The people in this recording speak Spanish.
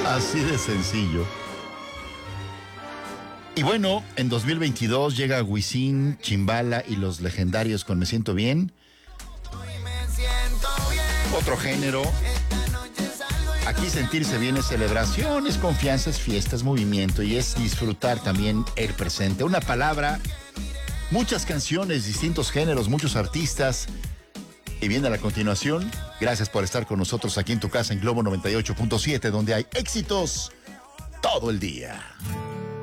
Así de sencillo. Y bueno, en 2022 llega Wisin, Chimbala y los legendarios con Me Siento Bien. Otro género. Aquí sentirse bien es celebración, es confianza, es fiesta, es movimiento y es disfrutar también el presente. Una palabra, muchas canciones, distintos géneros, muchos artistas. Y viene a la continuación, gracias por estar con nosotros aquí en tu casa en Globo 98.7, donde hay éxitos todo el día.